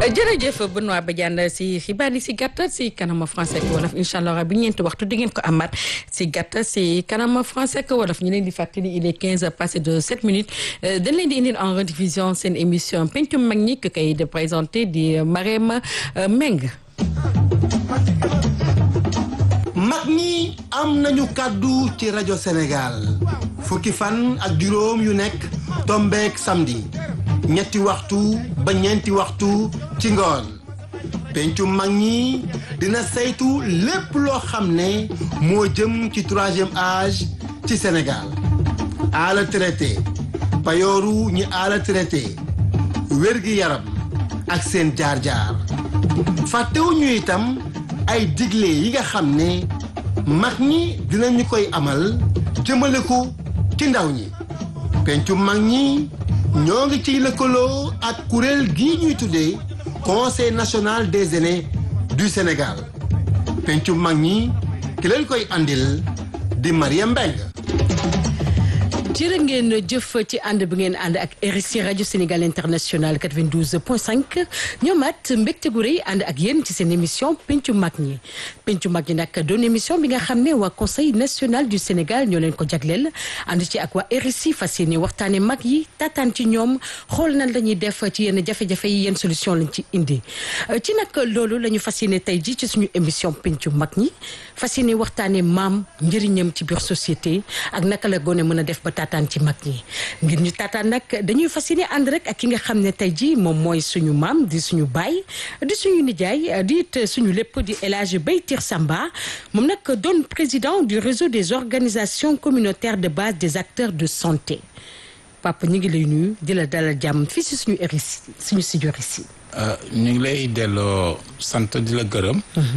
jërëjëf Benoît Badiane si xibaar yi si gàttal si kanama français ak wolof incha allah bi ñeenti waxtu di ngeen ko amaat si gàttal si kanama français ak wolof ñu leen di fàttali il est 15 heures passé de 7 minutes dañ leen di indil en rediffusion seen émission pencum mag ñi kay de présenté di Marème Meng. mag ñi am nañu kàddu ci rajo Sénégal fukki fan ak juróom yu nekk tombeek samedi ñetti waxtu ba ñeenti waxtu ci ngoon pencum mag ñi dina saytu lépp loo xam ne moo jëm ci troisième âge ci Sénégal ala traité payooru ñi ala traité wérgi yaram ak seen jaar-jaar fàttewuñu itam ay digle yi nga xam ne mag ñi dinañu koy amal jëmale ko ci ndaw ñi pencum mag ñi ñoo ngi ciy lëkkaloo ak kuréel gii ñuy tuddee Conseil national des aînés du Sénégal pencum mag ñi ki leen koy andil di Mariam Mbengue. jërë ngeen jëf ci ànd bi ngeen ànd ak RSI rajo Sénégal international 92.5 ñoomaat mbégte gu rëy ànd ak yéen ci seen émission pencu mag ñi pencu mag ñi nag doon émission bi nga xam ne waa conseil national du Sénégal ñoo leen ko jagleel ànd ci ak waa RSI fas yéene waxtaane mag yi taataan ci ñoom xool nan la ñuy def ci yenn jafe-jafe yi yenn solution lañ ci indi ci nag loolu la ñu fas yéene tey ji ci suñu émission pencu mag ñi fas yéene waxtaane maam njëriñam ci biir société ak naka la gone mën a def ba taataan ci mag ñi ngir ñu taataan nag dañuy fas yéene ànd rek ak ki nga xam ne tey jii moom mooy suñu maam di suñu baay di suñu nijaay di it suñu lépp di El Hadj Baytir Samba moom nag doon président du réseau des organisations communautaires de base des acteurs de santé papa ñu ngi lay nuyu di la dalal jàmm fii si suñu RSI suñu studio RSI. ñu ngi lay delloo sant di la gërëm.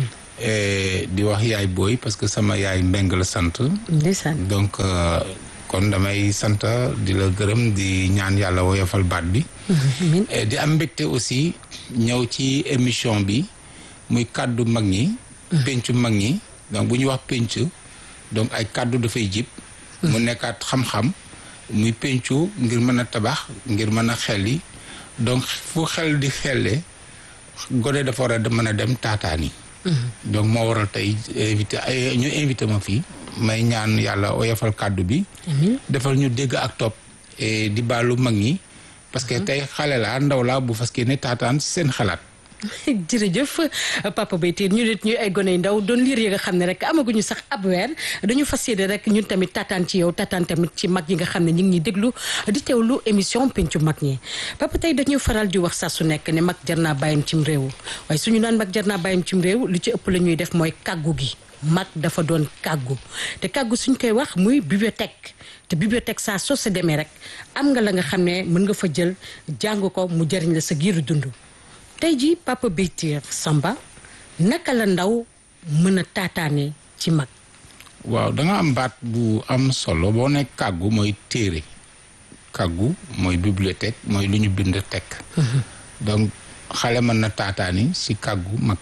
di wax yaay booy parce que sama yaay Mbeng la sant. ndeysaan donc. kon damay sant di la gërëm di ñaan yàlla woyofal baat bi di am mbégte aussi ñëw ci émission bi muy kàddu mag ñi pencu mag ñi donc bu ñuy wax penc donc ay kàddu dafay jib mu nekkaat xam-xam muy pencu ngir mën a tabax ngir mën a xelli donc fu xel di xelle gone dafa war a mën a dem taataani donc moo waral tey ñu invité ma fii may ñaan yàlla oyofal kàddu bi defal ñu dégg ak topp di baalu mag ñi parce que tey xale laa ndaw laa bu fas ne taataan seen xalaat jërëjëf papa Baytir ñu nit ñuy ay gone yu ndaw doon liir yi nga xam ne rek amaguñu sax ab weer dañu fas yéene rek ñun tamit taataan ci yow taataan tamit ci mag yi nga xam ne ñu ngi ñuy déglu di teewlu émission pencu mag ñi papa tey dañu faral di wax saa su nekk ne mag jar naa bàyyam cim réew waaye suñu naan mag jar naa bàyyam cim réew lu ci ëpp la ñuy def mooy kàggu gi mag dafa doon kàggu te kàggu suñ koy wax muy bibliothèque te bibliothèque saa soo sa demee rek am nga la nga xam ne mën nga fa jël jàng ko mu jëriñ la sa giiru dund tey jii papa Baytir Samba naka la ndaw mën a taataane ci mag. waaw da nga am baat bu am solo boo nekk kàggu mooy téere kàggu mooy bibliothèque mooy lu ñu bind tekk donc xale mën na taataani ci kàggu mag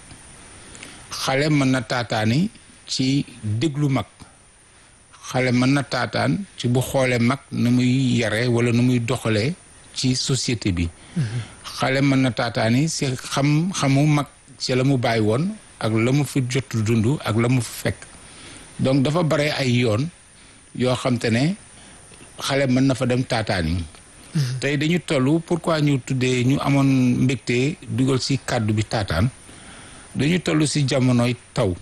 xale mën na taataani ci déglu mag xale mën na taataan ci bu xoolee mag nu muy yare wala nu muy doxalee ci société bi xale mën na taataani ci xam-xamu mag ci la mu bàyyi woon ak la mu fi jot dund ak la mu fi fekk donc dafa bare ay yoon yoo xam te ne xale mën na fa dem taataani tey dañu toll pourquoi ñu tuddee ñu amoon mbégte dugal ci kàddu bi taataan dañu toll ci jamonoy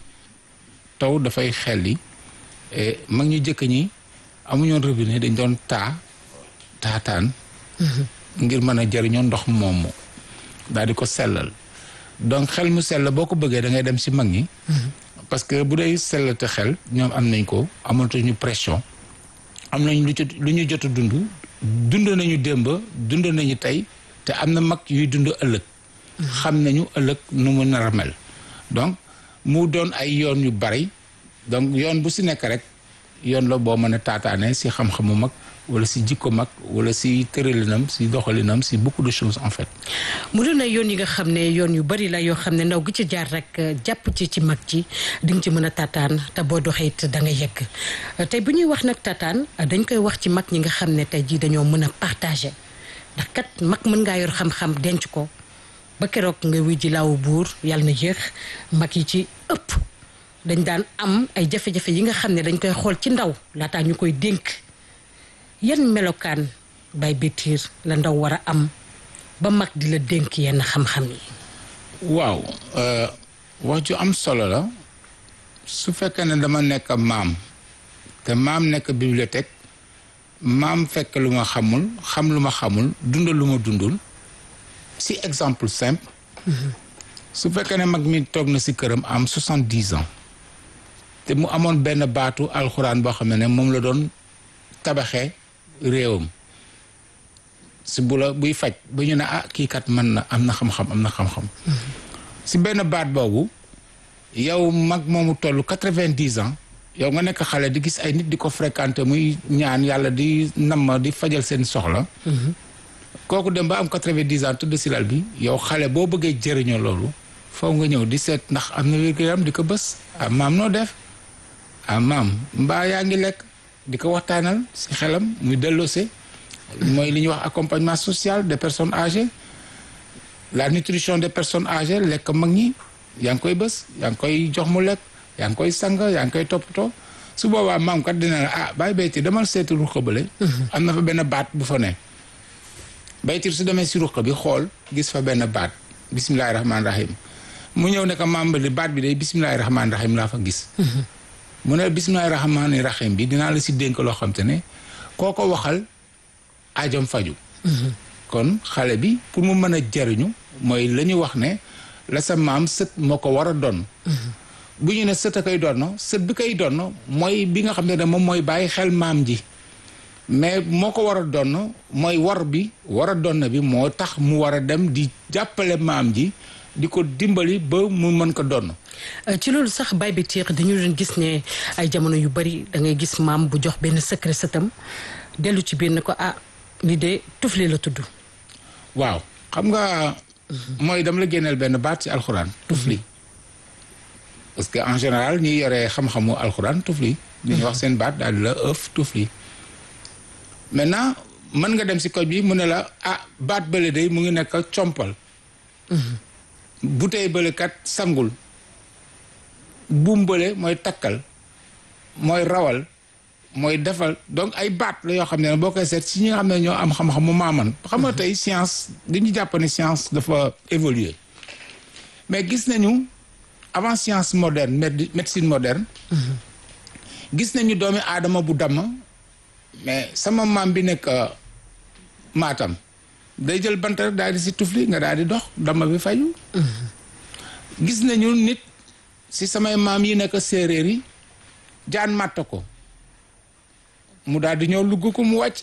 taw dafay xelli mag ñu jëkk ñi amuñoon robinet dañ doon taataan ngir mën a jëriñoo ndox moomu daal di ko sellal donc xel mu sell boo ko bëggee da ngay dem ci mag ñi parce que bu dee sell te xel ñoom am nañ ko amatuñu pression am nañ lu ñu jot a dund nañu démb dund nañu tey te am na mag yuy dund ëllëg xam nañu ëllëg nu mu nar a mel donc mu doon ay yoon yu bari donc yoon bu ci nekk rek yoon la boo mën a taataane ci xam-xamu mag wala ci jikko mag wala ci tëralinam ci doxalinam ci beaucoup de choses en fait. mu doon ay yoon yi nga xam ne yoon yu bari la yoo xam ne ndaw gi ci jaar rek jàpp ci mag ji di nga ci mën a taataan te boo doxee it da nga yegg tey bu ñuy wax nag taataan dañ koy wax ci mag ñi nga xam ne tey jii dañoo mën a partager ndax kat mag mën ngaa yor xam-xam denc ko ba keroog nga wuy ji laawu buur yàlla na yéex mag yi ci ëpp dañ daan am ay jafe-jafe yi nga xam ne dañ koy xool ci ndaw laataa ñu koy dénk yan melokaan Baye Bétir la ndaw war a am ba mag di la dénk yenn xam-xam yi. waaw wax ju am solo la su fekkee ne dama nekk maam te maam nekk bibliothèque maam fekk lu ma xamul xam lu ma xamul dundal lu ma dundul si exemple simple su fekkee ne mag mi toog na si këram am 70 ans te mu amoon benn baatu alxuraan boo xam ne moom la doon tabaxee réewam si bu la buy faj ba ñu ne kii kat mën na am na xam-xam si benn baat boobu yow mag moomu toll 90 ans yow nga nekk xale di gis ay nit di ko fréquenter muy ñaan yàlla di namm di fajal seen soxla kooku dem ba am 90 ans tudd si lal bi yow xale boo bëggee jëriñoo loolu foo nga ñëw di seet ndax am na wér-gu-yaram di ko bës maam noo def maam mbaa yaa ngi lekk di ko waxtaanal si xelam muy delloose mooy li ñuy wax accompagnement social des personnes âgées la nutrition des personnes âgées lekk mag ñi yaa ngi koy bës yaa ngi koy jox mu lekk yaa ngi koy sang yaa ngi koy toppatoo su boobaa maam kat dina la Baye Bétir demal seetu ruq bële am na fa benn baat bu fa ne Bétir su demee si ruq bi xool gis fa benn baat bisimilahi rahmaani rahim mu ñëw ne ko maam bi baat bi day bisimilahi rahmaani rahim laa fa gis mu ne bisimilahi rahmaani rahim bi dinaa la si dénk loo xam te ne koo ko waxal ajam faju kon xale bi pour mu mën a jariñu mooy la ñu wax ne la sa maam sët moo ko war a doon bu ñu ne sët a koy doon sët bi koy doon mooy bi nga xam ne moom mooy bàyyi xel maam ji mais moo ko war a doon mooy war a doon bi moo tax mu war a dem di jàppale maam ji di ko dimbali ba mu mën ko doon. ci loolu sax Baye Bétir dañu doon gis ne ay jamono yu bari da ngay gis maam bu jox benn secret sëtam dellu ci biir ne ko li de tufli la tudd. waaw xam nga mooy dama la génneel benn baat ci alxuraan tufli parce que en général ñi yore xam-xamu alxuraan tufli li ñuy wax seen baat daal di la ëf tufli maintenant mën nga dem si koj bi mu ne la baat bële day mu ngi nekk compal bouteille bële kat sangul buum bële mooy takkal mooy rawal mooy defal donc ay baat la yoo xam ne boo koy seet si ñi nga xam ne ñoo am xam-xam mu maaman xam nga tey science dañuy jàpp ne science dafa évoluer mais gis nañu avant science moderne médecine moderne gis nañu doomi aadama bu damm mais sama maam bi nekk Matam day jël bant rek daal di si tufli nga daal di dox damm bi faju gis nañu nit si samay maam yi nekk séeréer yi jaan màtt ko mu daal di ñëw lugg ko mu wàcc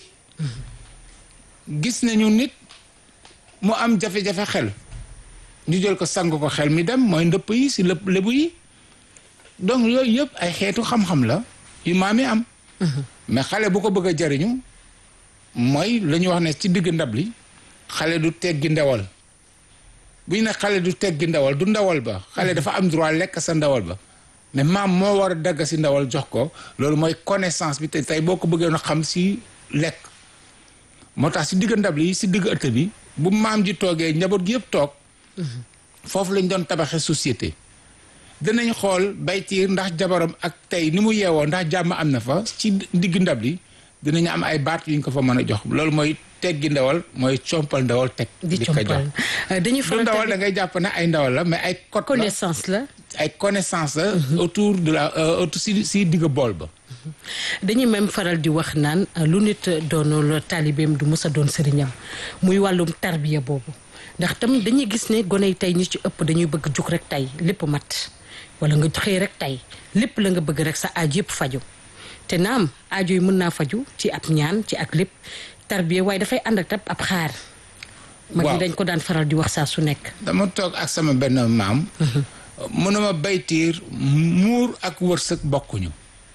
gis nañu nit mu am jafe-jafe xel ñu jël ko sang ko xel mi dem mooy ndëpp yi si lébu yi donc yooyu yëpp ay xeetu xam-xam la yu maam yi am mais xale bu ko bëgg a jariñu mooy la ñuy wax ne ci digg ndab li xale du teggi ndawal bu ñu ne xale du teggi ndawal du ndawal ba xale dafa am droit lekk sa ndawal ba mais maam moo war a dagg si ndawal jox ko loolu mooy connaissance bi te tey boo ko bëggee na xam si lekk moo tax si digg ndab li si digg ëtt bi bu maam ji toogee njaboot gi yëpp toog foofu lañ doon tabaxee société dinañ xool Bétir ndax jabaram ak tey ni mu yeewoo ndax jàmm am na fa ci digg ndab li dinañu am ay baat yu ñu ko fa mën a jox loolu mooy teggi ndawal mooy compal ndawal teg di ko jox dañuy faral du ndawal da ngay jàpp ne ay ndawal la mais ay connaissance la ay connaissance la autour de la si digg bool ba dañuy même faral di wax naan lu nit doonul taalibeem du mës a doon sëriñam muy wàllum tarbiya boobu ndax tam dañuy gis ne gone yi tey ñi ci ëpp dañuy bëgg jug rek tey lépp mat wala nga xëy rek tey lépp la nga bëgg rek sa aaj yëpp faju te naam aajo yi mën naa faju ci ab ñaan ci ak lépp tarbiya waaye dafay ànd ak ab xaar mag ñi dañ ko daan faral di wax saa su nekk dama toog ak sama benn maam mënuma Bétir muur ak wërsëg bokkuñu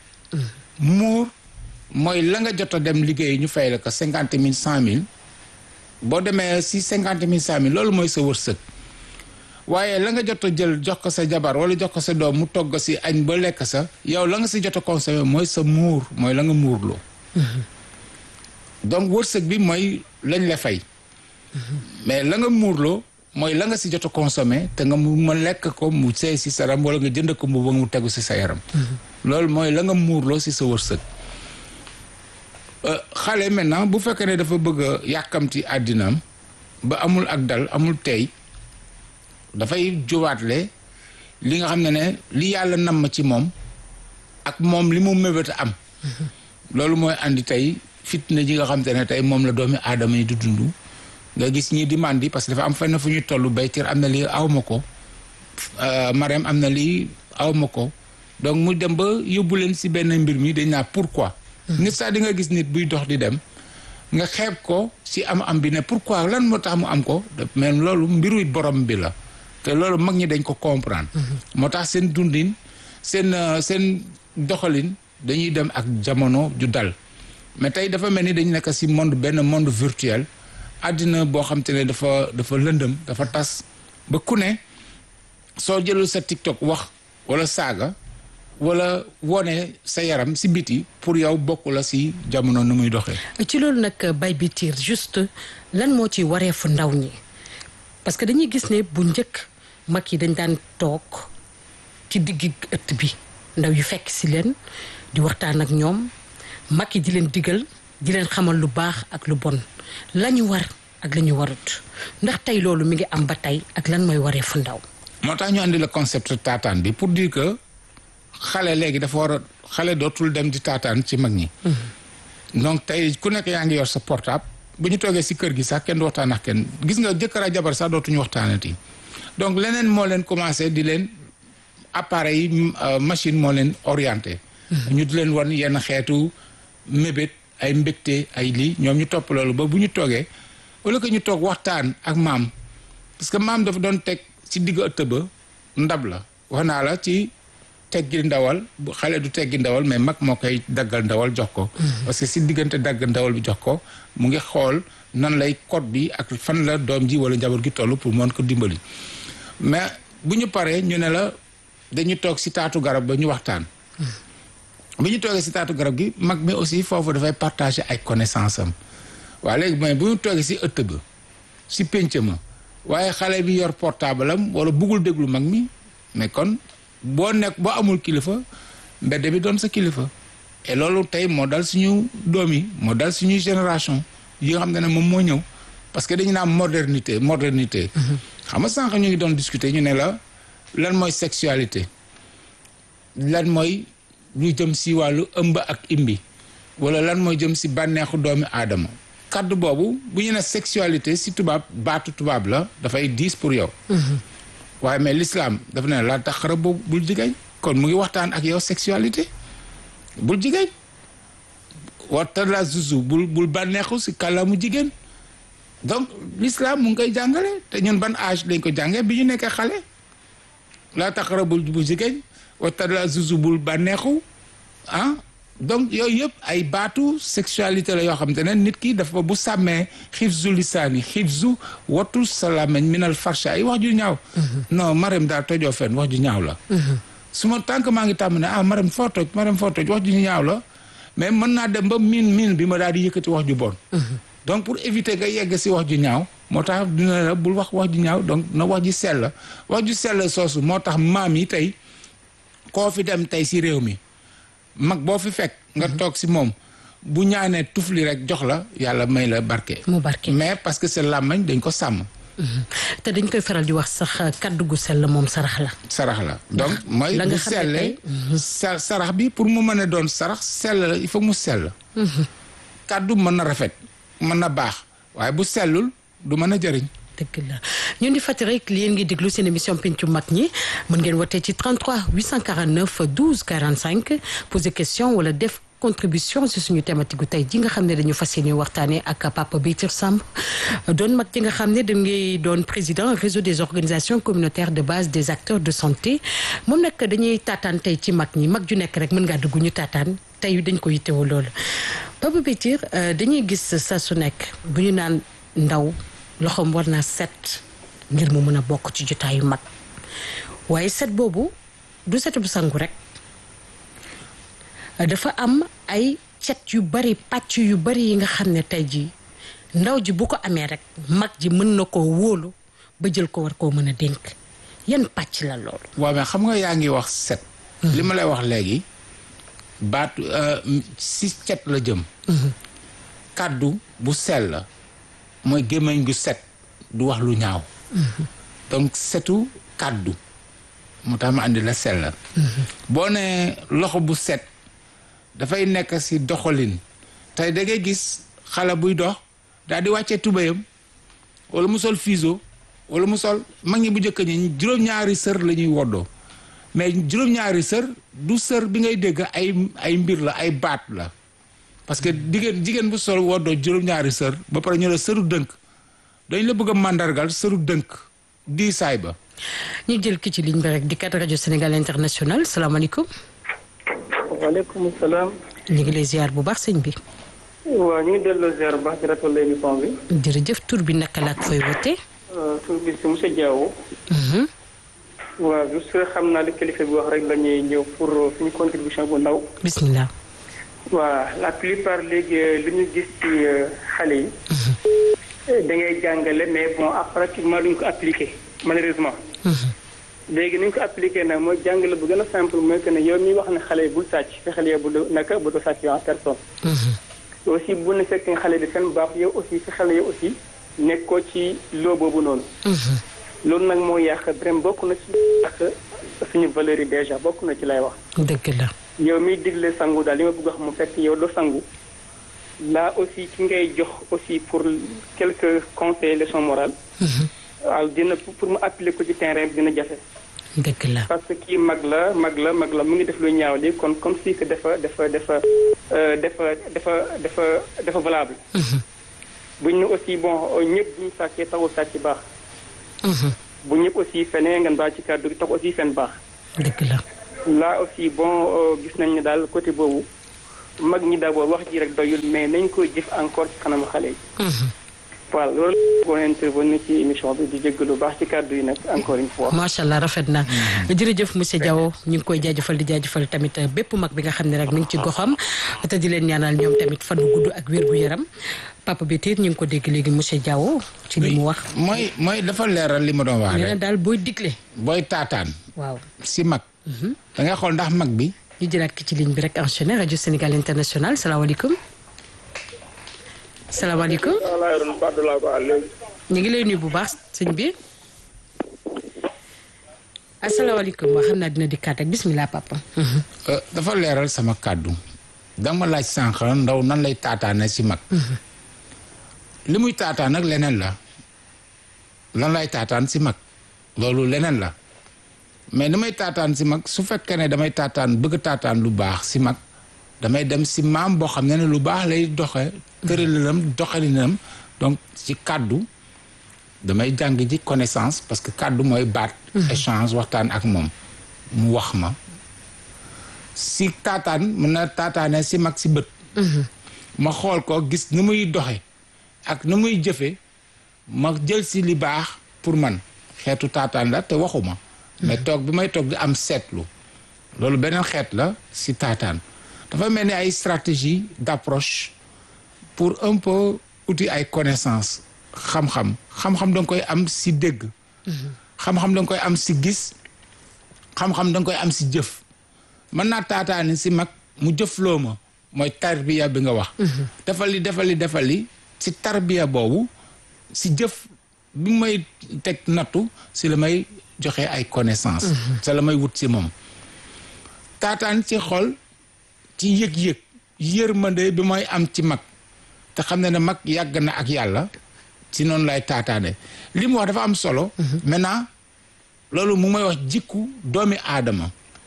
muur mooy la nga jot a dem liggéey ñu fay la ko 50 000 100 000 boo demee si 50 000 100 000 loolu mooy sa wërsëg waaye la nga jot a jël jox ko sa jabar wala jox ko sa doom mu togg si añ ba lekk sa yow la nga si jot a consommé mooy sa muur mooy la nga muurloo donc wërsëg bi mooy lañ la fay mais la nga muurloo mooy la nga si jot a consommé te nga mu ma lekk ko mu seey si sa yaram wala nga jënd ko mu ba mu tegu si sa yaram. loolu mooy la nga muurloo si sa wërsëg. xale maintenant bu fekkee ne dafa bëgg a yàkkamti àddinaam ba amul ak dal amul tey dafay jowaatle li nga xam ne li yàlla namm ci moom ak moom li mu mébét a am. loolu mooy andi tey fitna ji nga xam te ne tey moom la doomi aadama yi di dund. nga gis ñi di mandi parce que dafa am fenn fu ñuy toll baytir am na lii aw ma ko Marème am na lii aw ma ko donc mu dem ba yóbbu leen si benn mbir mi dañ naa pourquoi. nit sax di nga gis nit buy dox di dem nga xeeb ko si am bi ne pourquoi lan moo tax mu am ko mais loolu mbiru borom bi la te loolu mag ñi dañ ko comprendre. moo tax seen dundin seen doxalin dañuy dem ak jamono ju dal mais tey dafa mel ni dañ nekk si benn monde virtuel. àddina boo xam te ne dafa lëndëm dafa tas ba ku ne soo jëlul sa TikTok wax wala saaga wala wone sa yaram si biti pour yow bokk la si jamono nu muy doxee. ci loolu nag bay bi tiir juste lan moo ci wareefu ndaw ñi parce que dañuy gis ne bu njëkk mag yi dañ daan toog ci diggi ëtt bi ndaw yu fekk si leen di waxtaan ak ñoom mag yi di leen digal di leen xamal lu baax ak lu bon. lañu war ak lañu warut ndax tey loolu mi ngi am ba tey ak lan mooy waree fu ndaw. moo tax ñu andi le concept taataan bi pour dire que xale léegi dafa war a xale dootul dem di taataan ci mag ñi. donc tey ku nekk yaa ngi yor sa portable bu ñu toogee si kër gi sax kenn du waxtaan ak kenn gis nga jëkkër ak jabar sax dootuñu waxtaanati donc leneen moo leen commencé di leen appareil machine moo leen orienté. ñu di leen wan yenn xeetu mébét. ay mbégte ay lii ñoom ñu topp loolu ba bu ñu toogee wala que ñu toog waxtaan ak maam parce que maam dafa doon teg ci digg ëtt ba ndab la wax naa la ci teggi ndawal bu xale du teggi ndawal mais mag moo koy daggal ndawal jox ko. parce que si diggante dagg ndawal bi jox ko mu ngi xool nan lay code bi ak fan la doom ji wala njaboot gi toll pour mën ko dimbali. mais bu ñu paree ñu ne la dañu toog si taatu garab ba ñu waxtaan. bu ñu toogee si taatu garab gi mag mi aussi foofu dafay partager ay connaissance am waaye léegi mooy bu ñu toogee si ëtt ba si pénc ma waaye xale bi yor portable am wala buggul déglu mag mi mais kon boo amul kilifa mbedd bi doon sa kilifa et loolu tey moo dal suñu doom yi moo dal suñuy génération yi nga xam ne moom moo ñëw parce que dañu naan modernité xam nga sànq ñu ngi doon discuter ñu ne la lan mooy sexualité lan mooy lu jëm si wàllu ëmb ak imbi wala lan mooy jëm si bànneexu doomi aadama kaddu boobu bu ñu ne sexualité si tubaab baatu tubaab la dafay diis pour yow. waaye mais l'islam dafa ne la taxara boobu bul jigéen kon mu ngi waxtaan ak yow sexualité bul jigéen waxtaan la zuzu bul bànneexu si kàllamu jigéen donc l'islam mu ngi koy jàngale te ñun ban âge lañ ko jàngee bi ñu nekkee xale la taxara bul jigéen waxtaan la zuzu bul bànneexu donc yooyu yëpp ay baatu sexualité la yoo xam te ne nit ki dafa bu sàmmee xifzu lisaani xifzu wattu salameñ minal farsha ay wax ju ñaaw non Marème daal tojoo fen wax ju ñaaw la su ma tànk maa ngi tàmm ne Marème foo toj wax ju ñaaw la mais mën naa dem ba miin bi ma daal di yëkkati wax ju bon donc pour éviter nga yegg si wax ju ñaaw moo tax dina la bul wax ju ñaaw donc na wax ju sell soosu moo tax maam yi tey koo fi dem tey si réew mi mag boo fi fekk nga toog si moom bu ñaanee tufli rek jox la yàlla may la barke mais parce que c'est làmmañ dañ ko sàmm te dañ koy faral di wax sax kaddu gu sell moom sarax la donc mooy bu sellee sarax bi pour mu mën a doon sarax sell la il faut mu sell kaddu mën na rafet mën na baax waaye bu sellul du mën a jëriñ dëgg la ñun di fàttali rek yéen ngi déglu seen émission pencu mag ñi mën ngeen wootee ci 33 849 12 45 poser question wala def contribution si suñu thématique gu tey ji nga xam ne dañu fas yéene waxtaanee ak Papa Baytir Samb doon mag ji nga xam ne da ngay doon président réseau des organisations communautaires de base des acteurs de santé moom nag dañuy taataan tey ci mag ñi mag ju nekk rek mën ngaa dugg ñu taataan tey dañ ko yittewoo loolu Papa Baytir dañuy gis saa su nekk bu ñu naan ndaw loxoom war naa set ngir mu mën a bokk ci jotaayu mag waaye set boobu du set bu sangu rek dafa am ay cet yu bari pàcc yu bari yi nga xam ne tey jii ndaw ji bu ko amee rek mag ji mën na koo wóolu ba jël ko war koo mën a dénk yan pàcc la loolu. waaw mais xam nga yaa ngi wax set. li ma lay wax léegi baatu si cet la jëm. kàddu bu sell la mooy gémmiñ gu set du wax lu ñaaw. donc setu kàddu moo tax ma andi la sell la. boo nee loxo bu set dafay nekk si doxalin tey da ngay gis xale buy dox daal di wàccee tubéyam wala mu sol fiso wala mu sol mag ñi bu njëkk ñi juróom-ñaari sër la ñuy woddoo mais juróom-ñaari sër du sër bi ngay dégg ay mbir la ay baat la parce que jigéen bu sol woddoo juróom-ñaari sër ba pare ñu la sëru dënk dañ la bëgg a màndargal sëru dënk di saay ba. ñu jël ki ci ligne bi rek di kat rajo Sénégal International salaamaaleykum. waaleykum salaam. ñu ngi lay ziar bu baax sëñ bi. waaw ñu ngi delloo ziar bu baax di rafetlu émission bi. jërëjëf tur bi naka la ak fooy wootee. tur bi si monsieur Diawo. waaw juste xam naa li kilifa bi wax rek la ñuy ñëw pour suñu contribution bu ndaw. bismillah. waaw la plupart léegi li ñu gis ci xale yi. da ngay jàngale mais bon pratiquement duñ ko appliqué malheureusement. léegi ni ñu ko appliqué nag mooy jàngale bu gën a simple mooy que ne yow miy wax ne xale yi bul sàcc fexeel yow bu doo sàcc en personne. aussi bu ne fekk xale bi seen baax yow aussi fexeel yow aussi nekkoo ci loo boobu noonu. loolu nag moo yàq vraiment bokk na ci yàq suñu valeur yi déjà bokk na ci lay wax. dëgg la. yow miy digle sangu daal li ma bëgg a xam mu fekk yow doo sangu. là aussi ki ngay jox aussi pour quelques conseils leçon morale. waaw dina pour mu appliquer ko ci terrain bi dina jafe. dëgg la parce que kii mag la mu ngi def lu ñaaw li kon comme si que dafa valable. buñ ne aussi bon ñëpp bu ñu sàccee taxul sàcc baax. bu ñëpp aussi fenee ngeen baax ci kàddu gi tax aussi fen baax. dëgg la. là aussi bon gis nañ ne daal côté boobu mag ñi d'abord wax ji rek doyul mais nañ koy jëf encore ci kanamu xale yi. voilà loolu boo intervenir ci émission bi di jéggalu baax ci kàddu yi nag encore une fois. macha allah rafet na jërëjëf monsieur Diawo ñu ngi koy jaajëfal di jaajëfal tamit bépp mag bi nga xam ne rek mi ngi ci goxam te di leen ñaanal ñoom tamit fan bu gudd ak wér gu yaram papa bi tiit ñu ngi ko dégg léegi monsieur Diawo ci li mu wax. mooy dafa leeral li ma doon wax rek. nee na daal booy digle. booy taataan. waaw si mag. da ngay xool ndax mag bi. ñu jëlaat ki ci ligne bi rek enchaîné rajo Sénégal International salaamaaleykum. salaamaaleykum. ñu ngi lay nuyu bu baax sëñ bi. asalaamaaleykum waa xam naa dina dikkaat ak bismillah papa. dafa leeral sama kàddu. dama laaj sànq ndaw nan lay taataane si mag. li muy taataan nag leneen la. lan lay taataan si mag. loolu leneen la. mais damay taataan si mag su fekkee ne damay taataan bëgg taataan lu baax si mag. damay dem si maam boo xam ne lu baax lay doxe tëralinam doxalinam donc ci kàddu damay jàng ji connaissance parce que kàddu mooy baat échange waxtaan ak moom mu wax ma si taataan mën na taataane si mag si bët ma xool ko gis ni muy doxe ak ni muy jëfe ma jël si li baax pour man xeetu taataan la te waxuma mais toog bi may toog di am seetlu loolu beneen xeet la si taataan dafa mel ni ay stratégie d'approche pour un peu uti ay connaissance xam-xam da nga koy am si dégg xam-xam da nga koy am si gis xam-xam da nga koy am si jëf mën naa taataani si mag mu jëfloo ma mooy tarbiya bi nga wax defal li si tarbiya boobu si jëf bi may teg nattu si la may joxe ay connaissance sa la may wut si moom taataan ci xol ci yëg-yëg yërmande bi mooy am ci mag te xam ne mag yàgg na ak yàlla ci noonu lay taataane li mu wax dafa am solo maintenant loolu mu may wax jikku doomi aadama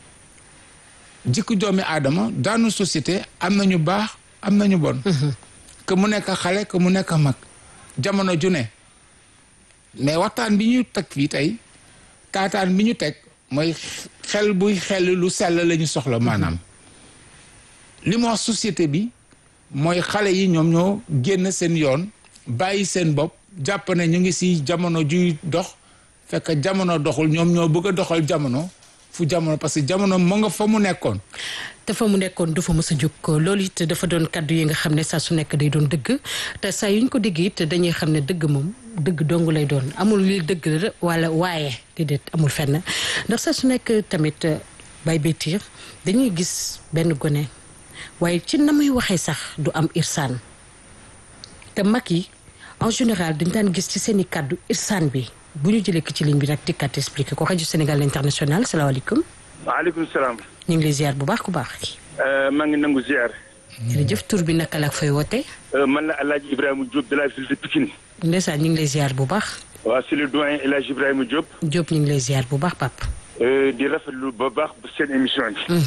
daanu société am nañu baax am nañu bon que mu nekk xale que mu nekk mag jamono ju ne mais waxtaan bi ñu teg fii tey taataan bi ñu teg mooy xel buy xel lu sell la ñu soxla maanaam li mu wax société bi mooy xale yi ñoom ñoo génn seen yoon bàyyi seen bopp jàpp ne ñu ngi si jamono juy dox fekk jamono doxul ñoom ñoo bëgg a doxal jamono fu jamono parce que jamono moo nga fa mu nekkoon. te fa mu nekkoon du fa mës a jóg loolu it dafa doon kaddu yi nga xam ne saa su nekk day doon dëgg te saa yu ñu ko déggee it dañuy xam ne dëgg moom dëgg dong lay doon amul li dëgg la wala waaye déedéet amul fenn ndax saa su nekk tamit bay béytiir dañuy gis benn gone waaye ci na muy waxee sax du am irsaan te mag yi en général dañ daan gis ci seen i kaddu irsaan bi bu ñu jëlee ki ci ligne bi nag dikkaat expliqué ko rajo Sénégal international salaamaaleykum. waaleykum salaam. ñu ngi lay ziar bu baax ku baax. maa ngi nangu ziar. jërëjëf tur bi naka la ak fay woote. man la El Hadj Ibrahima Diop de la ville de Pikine. ndeysaan ñu ngi lay ziar bu baax. waaw c'est le doyen El Hadj Ibrahima Diop. Diop ñu ngi lay ziar bu baax pap di rafetlu ba baax seen émission bi.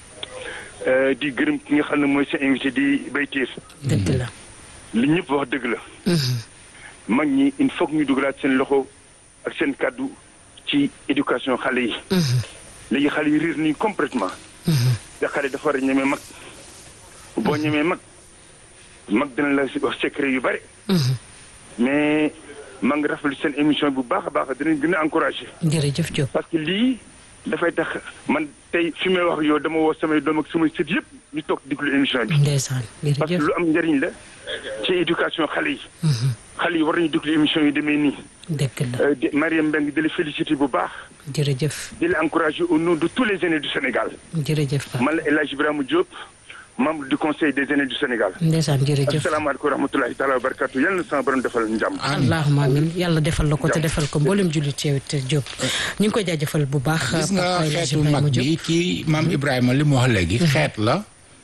di gërëm ki nga xam ne mooy seen invité di Baytiir. dëgg la. li ñëpp wax dëgg la. mag ñi il faut que ñu dugalaat seen loxo ak seen kàddu ci éducation xale yi. léegi xale yi réer nañu complètement. te xale dafa war a ñemee mag. boo ñemee mag dina la wax secret yu bare. mais maa ngi rafetlu seen émission bu baax a baax dinañ gën a encouragé. jërëjëf Diop. parce que lii dafay tax man tey fi may wax yow dama woo samay doom ak samay sët yëpp ñu toog déglu émission bi. ndeysaan parce que jërëjëf. lu am njëriñ la ci éducation xale yi. xale yi war nañu déglu émission yi demee nii. dëgg la Mariam Mbengue di la félicité bu baax. jërëjëf. di la encouragé au nom de tous les aînés du Sénégal. jërëjëf pap man la El Hadj Ibrahima Diop membre du conseil des aînés du Sénégal. ndeysaan jërëjëf. asalaamaaleykum wa rahmatulahi taala wa barakatu yal na sama borom defal njàmm. allahumma amin yàlla defal la ko te defal ko mboolem jullit yow it Diop ñu ngi koy jaajëfal bu baax. gis nga Papa El Hadj xeetu Ibrahima mag Diop. bi ci maam Ibrahima li mu wax léegi. xeet la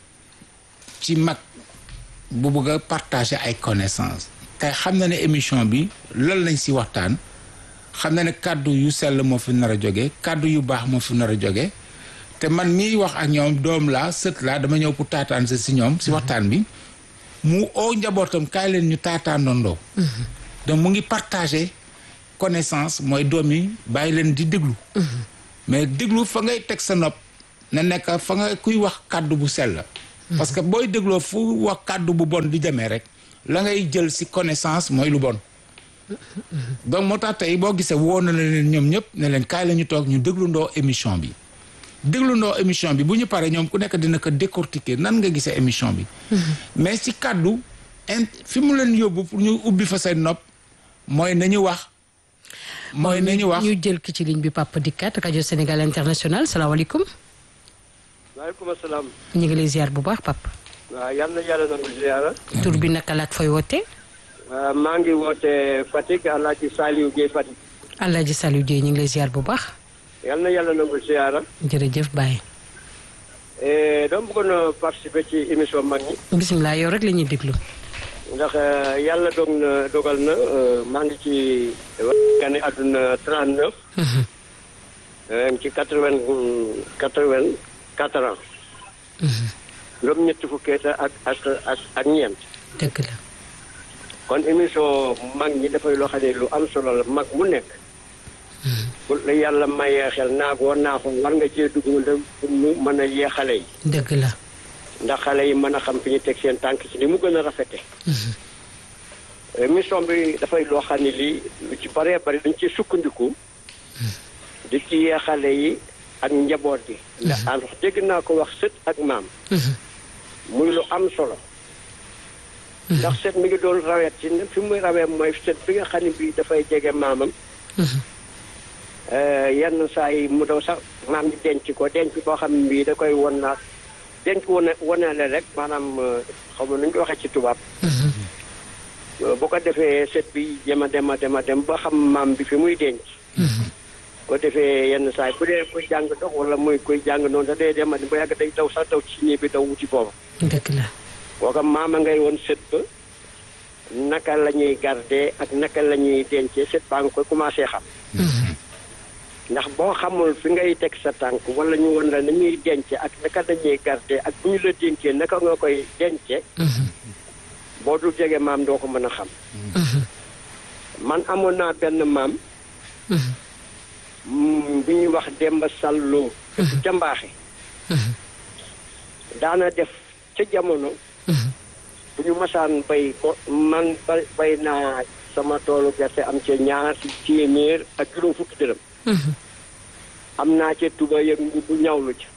ci mag bu bëgg a partager ay connaissances. te xam na ne émission bi loolu lañ si waxtaan xam na ne kàddu yu sell moo fi nar a jóge kàddu yu baax moo fi nar a jóge te man miy wax ak ñoom doom laa sët laa dama ñëw pour taataan si ñoom si waxtaan bi mu oo njabootam kaay leen ñu taataanandoo. donc mu ngi partager connaissance mooy doom yi bàyyi leen di déglu. mais déglu fa ngay teg sa nopp na nekk fa nga kuy wax kàddu bu sell. parce que booy dégloo fu wax kàddu bu bon di demee rek la ngay jël si connaissance mooy lu bon. donc moo tax tey boo gisee woo na leen ñoom ñëpp ne leen kaay la ñu toog ñu déglundoo émission bi. déglundoo émission bi bu ñu paree ñoom ku nekk dina ko décortiquer nan nga gisee émission bi. mais si kàddu fi mu leen yóbbu pour ñu ubbi fa seen nopp mooy nañu wax. mooy nañu wax ñu jël ki ci ligne bi Papa Dikkat rajo Sénégal international salaamaaleykum. waaleykum asalaam. ñu ngi lay ziar bu baax Papa. waaw yal na yàlla nangu ziara. tur bi naka la ak fay woote. maa ngi woote Fatick Alaaji Saliou Guèye Fatick. Alaaji Saliou Guèye ñu ngi lay ziar bu baax. yal na yàlla nangu ziara. jërëjëf Baye. dama bëggoon a participer ci émission mag ñi. bisimilah yow rek la ñuy déglu. ndax yàlla dogal na maa ngi ci gane àdduna 39. ci 84 ans. juróom-ñetti fukki at ak ñeent. dëgg la. kon émission mag ñi dafay loo xam ne lu am solo la mag mu nekk. bu la yàlla mayee xel naagoo naaxoo war nga cee dugg pour mu mën a yee xale yi. dëgg la. ndax xale yi mën a xam fi ñu teg seen tànk ci ni mu gën a rafete émission bi dafay loo xam ne lii lu ci baree bari dañ ci sukkandiku. di ci yee xale yi ak njaboot gi. ndax dégg naa ko wax sët ak maam. muy lu am solo. ndax sët mi ngi doon rawet ci fi muy rawee mooy sët bi nga xam ne bii dafay jege maamam. yenn saa yi mu daw sax maam di denc ko denc boo xam ne bii da koy won naa denc wonale rek maanaam xaw ma nu ñu ko waxee ci tubaab. bu ko defee sët bi dem ba xam maam bi fi muy denc. ko defee yenn saa yi bu dee kuy jàng dox wala muy kuy jàng noonu sax day dem ba yàgg day daw sax daw ci ñi bi daw wuti booba. dëgg la. kooka maama ngay woon sët ba naka la ñuy garder ak naka la ñuy dencee sët baa nga koy commencé xam. ndax boo xamul fi ngay teg sa tànk wala ñu won la na ñuy dencee ak naka la ñuy garder ak bu ñu la dénkee naka nga koy dencee. boo dul jege maam doo ko mën a xam. man amoon naa benn maam. bi ñuy wax Demba Salloo. ca Mbaaxe. daana def ca jamono. bu ñu masaan bay ko man bay naa sama toolu gerte am ca ñaar téeméer ak juróom fukki dërëm. am naa ca tuba yëg bu ñawlu ci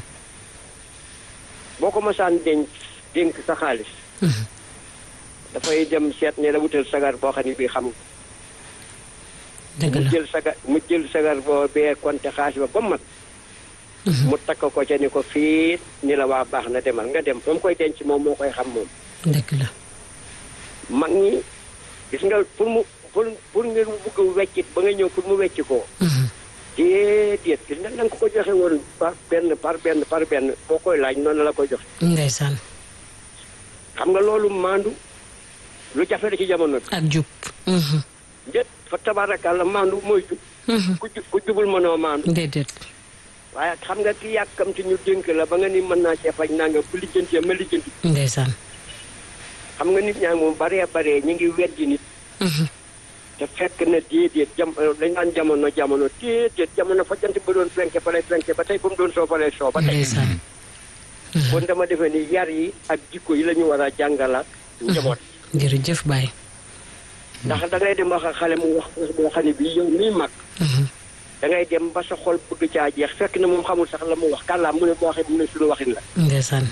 boo ko masaan dénk sa xaalis dafay dem seet ne la wutal sagar boo xam ne bii xam dëgg la mu jël sagar boo bee konte xaalis ba mat mu takk ko ca ni ko fii ni la waa baax na demal nga dem fa mu koy denc moom moo koy xam moom dëgg la mag ñi gis nga pour nga bëgg a weccit ba nga ñëw pour mu wecc ko déedéet gis nga ko joxe woon par benn boo koy laaj noonu la koy joxe ndeysaan xam nga loolu maandu lu jafe la ci jamono bi ak jub déet fa tabaarakàlla maandu mooy jub ku jubul mënoo maandu déedéet waaye xam nga ki yàkkamti ñu dénk la ba nga ni mën naa cee faj naa nga bu lijjantee ma lijjanti ndeysaan xam nga nit ñaa ngi moom baree ñu ngi weddi nit te fekk na déedéet dañ naan jamono déedéet jamono fa jant ba doon fenke fa lay fenke ba tey ba mu doon soo fa lay soo ba tey ndeysaan kon dama defee ni yar yi ak jikko yi la ñu war a jàngalaat njaboot jërëjëf Baye ndax da ngay dem wax ak xale mu wax boo xam ne bii yow miy mag da ngay dem ba sa xol bëgg caa jeex fekk na moom xamul sax la mu wax kàllaam mu ne boo waxee mu ne suñu waxin la ndeysaan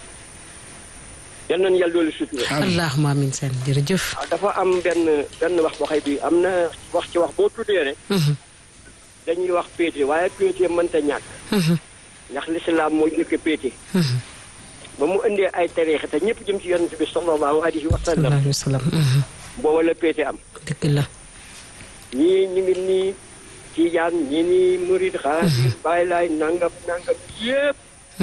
yal nañu yàlla doolu sutura allahumma amin seen jërëjëf dafa am benn wax boo xam bi am na wax ci wax boo tuddee rek dañuy wax péete waaye péete mënta ñàkk ndax lislaam mooy jëkk péete ba mu indee ay tariixa te ñëpp jëm ci yonent bi sallallahu alayhi wa sallam booba la péete am dëgg la ñii ñu ngi nii Tijaan ñii nii murid xaadir Baay Laay nangam yëpp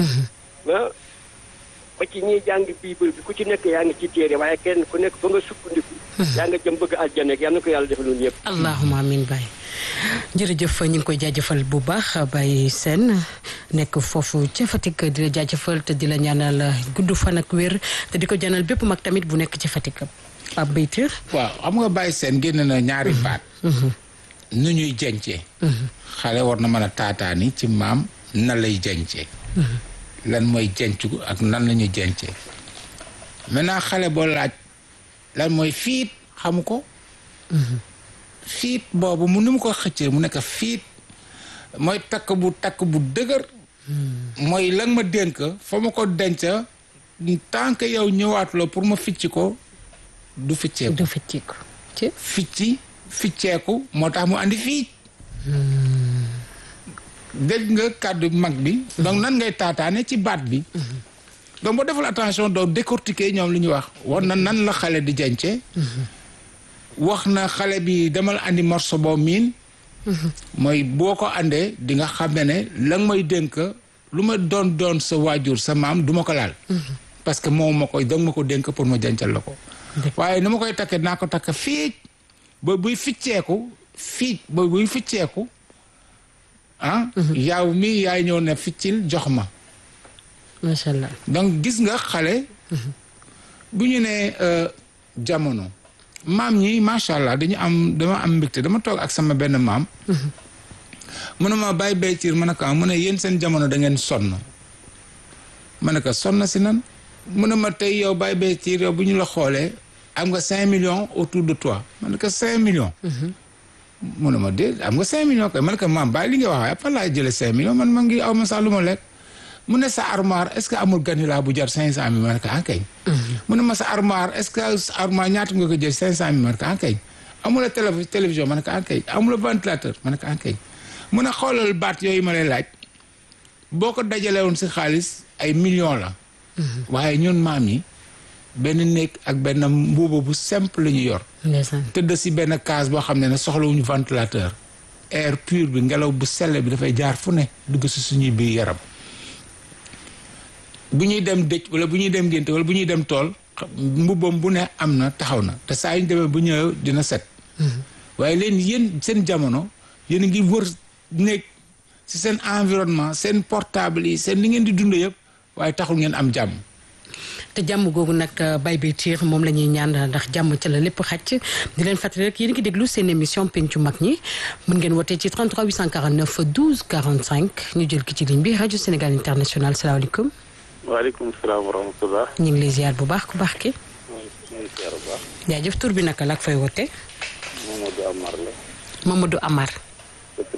ba ci ñiy jàng bible bi ku ci nekk yaa ngi ci téere waaye kenn ku nekk fa nga sukkandiku yaa nga jëm bëgg aljana yal na ko yàlla defal ñun yëpp allahumma amin Baye jërëjëf ñu ngi koy jaajëfal bu baax Baye Sène nekk foofu ca Fatick di la jaajëfal te di la ñaanal gudd fan ak wér te di ko ñaanal bépp mag tamit bu nekk ci Fatick Pape Baytir waaw xam nga Baye Sène génn na ñaari baat nu ñuy jencee xale war na mën a taataani ci maam na lay jencee lan mooy jencu ak nan la ñuy jencee maintenant xale boo laaj lan mooy fiit xamu ko fiit boobu mu ni mu ko xëccee mu nekk fiit mooy takk bu dëgër mooy lan ma dénk fa ma ko denc tant que yow ñëwaatuloo pour ma ficci ko du ficceeku ficceeku moo tax mu andi fiit dégg nga kàddu mag bi donc nan ngay taataane ci baat bi donc boo deful attention doo décortiquer ñoom li ñuy wax na nan la xale di jence wax na xale bi demal andi morceau boo miin mooy boo ko andee di nga xam ne la nga may dénk lu ma doon sa waajur sa maam du ma ko laal parce que moom ma koy danga ma ko dénk pour ma jancal la ko waaye ni ma koy takke naa ko takk fiic ba buy ficceeku yaaw mi yaay ñëw ne ficcil jox ma macha allah donc gis nga xale bu ñu ne jamono maam ñi macha allah dama am mbégte dama toog ak sama benn maam mu ne ma Baye Baytir ma ne ko mu ne yéen seen jamono da ngeen sonn ma ne ko sonn si nan mu ne ma tey yow Baye Baytir yow bu ñu la xoolee am nga 5 millions autour de toi ma ne ko 5 millions mu ne ma dee am nga 5 millions kay man ko maam bàyyi li nga wax waaye fan laay jëlee 5 millions man ma ngi aw ma sax lu ma lekk mu ne sa armoire est-ce que amul ganilaa bu jar 500 000 ma ne ko kay mu ne ma sa armoire est-ce que armoire ñaata nga ko jël 500 000 ma ne ko kay amula télévision ma ne ko kay amula ventilateur ma ne ko kay mu ne xoolal baat yooyu ma lay laaj boo ko dajalee woon si xaalis ay millions la waaye ñun maam yi benn néeg ak benn mbuuba bu simple la ñu yor tëdd si benn case boo xam ne soxlawuñu ventilateur air pur bi ngelaw bu sell bi dafay jaar fu ne dugg si suñuy biir yaram bu ñuy dem dëj wala bu ñuy dem ngénte wala bu ñuy dem tool mbubbam bu ne am na taxaw na te saa yu ñu demee bu ñëwee dina set waaye leen yéen seen jamono yéen a ngi wër néeg si seen environnement seen portable yi seen li ngeen di dund yëpp waaye taxul ngeen am jàmm te jàmm googu nag Baye Baytir moom la ñuy ñaan ndax jàmm ci la lépp xaj di leen fàttali rek yéen a ngi déglu seen émission pencu mag ñi mën ngeen wootee ci 33 849 12 45 ñu jël ki ci ligne bi rajo Sénégal International salaamaaleykum. waaleykum salaam wa rahmatulah. ñu ngi lay ziar bu baax ku baax ki. ñu ngi ziar bu baax. jaajëf tur bi naka la ak fay wootee. Mamadou Amar la. Mamadou Amar. dëkk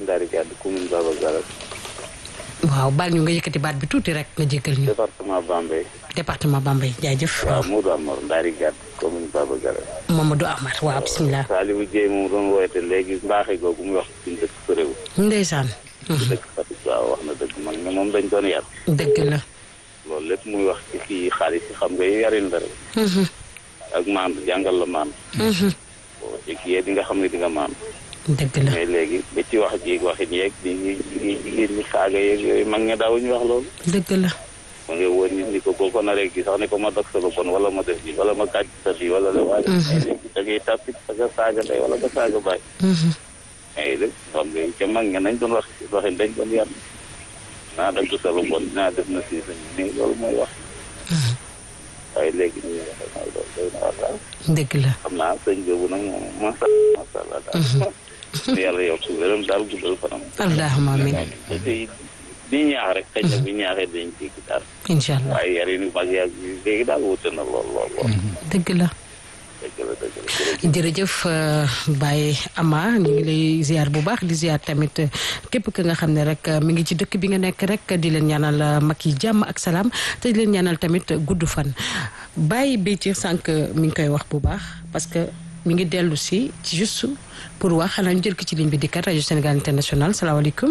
Ndari Gàdd commune Baba Garas. waaw baal ñu nga yëkkati baat bi tuuti rek nga jéggal ñu. département Bambey. département Bambey jaajëf. waaw Modou Amar Ndari Gàdd commune Baba Garas. Mamadou Amar waaw bisimilah. Saliou Dieye moom doon woote léegi mbaaxee googu muy wax suñu dëkk Sorewu. ndeysaan. dëkk Fatick waaw wax na dëgg man ne moom dañ doon yar. dëgg la. loolu lépp muy wax ci kii xaalis yi xam nga yarin la rek. ak maandu jàngal la maandu. boo ci kii di nga xam ne di nga maandu. dëgg la mais léegi ba ci wax ji waxin yeeg jigéen ñi saaga yeeg yooyu mag ña daawuñu wax loolu. dëgg la. ma ngi woon nit ñi ko boo ko naree gi sax ne ko ma dog sa lu bon wala ma def bi wala ma kàcc sa bi wala la waaye léegi da ngay tàppit da nga saaga ndey wala nga saaga baay. mais léegi xam nga ca mag ña nañ doon wax waxin dañ doon yar naa dagg sa lu bon dinaa def na si sañ ni loolu mooy wax. waaye léegi ñu mooy loolu day na wax daal. dëgg la. xam naa sëñ boobu nag moom macha allah daal. yàlla yow su wéram daal guddal fanam. allahumma amiin. di ñaax rek xëy na bu ñaaxee dañ ci daal. incha allah waaye yarin yu mag yaag léegi daal wute na lool. dëgg la. jërëjëf Baye Ama ñu ngi lay ziar bu baax di ziar tamit képp ki nga xam ne rek mi ngi ci dëkk bi nga nekk rek di leen ñaanal mag yi jàmm ak salaam te di leen ñaanal tamit gudd fan. Baye Béthio sànq mi ngi koy wax bu baax parce que mi ngi dellu si ci juste pour wax xanaa ñu jël ko ci ligne bi di kat rajo Sénégal International salaamaaleykum.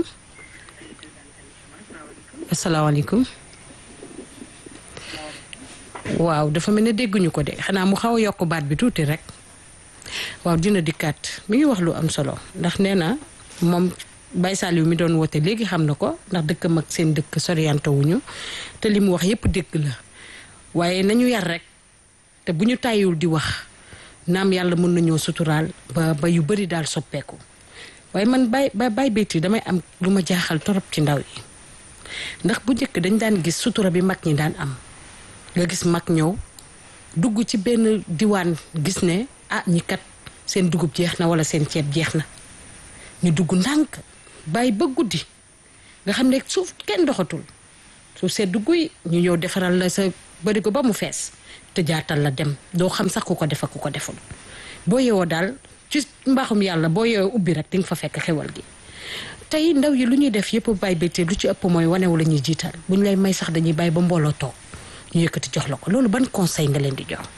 asalaamaaleykum. waaw dafa mel ne dégguñu ko de xanaa mu xaw a yokk baat bi tuuti rek waaw dina dikkaat mi ngi wax lu am solo ndax nee na moom Baye Saliou mi doon woote léegi xam na ko ndax dëkkam ak seen dëkk soriante wuñu te li mu wax yépp dégg la waaye nañu yar rek te bu ñu tàyyiwul di wax naam yàlla mën nañoo suturaal ba yu bari daal soppeeku waaye man Baye Béthio damay am lu ma jaaxal torop ci ndaw yi ndax bu njëkk dañ daan gis sutura bi mag ñi daan am nga gis mag ñëw dugg ci benn diwaan gis ne ah ñi kat seen dugub jeex na wala seen ceeb jeex na ñu dugg ndànk bàyyi ba guddi nga xam ne suuf kenn doxatul suuf see dugg yi ñu ñëw defaral la sa bari ko ba mu fees te jaatal la dem doo xam sax ku ko def ak ku ko deful boo yeewoo daal ci mbaaxum yàlla boo yeewoo ubbi rek di nga fa fekk xewal gi tey ndaw yi lu ñuy def yëpp Baye Béthio lu ci ëpp mooy wanewu la ñuy jiital bu ñu lay may sax dañuy bàyyi ba mbooloo toog ñu yëkkati jox la ko loolu ban conseil nga leen di jox.